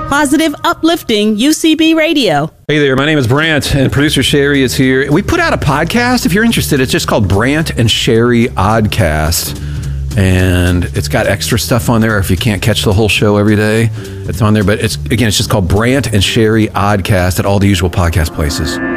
Positive, uplifting UCB radio. Hey there, my name is Brant, and producer Sherry is here. We put out a podcast. If you're interested, it's just called Brant and Sherry Oddcast. And it's got extra stuff on there. If you can't catch the whole show every day, it's on there. But it's just called Brant and Sherry Oddcast at all the usual podcast places.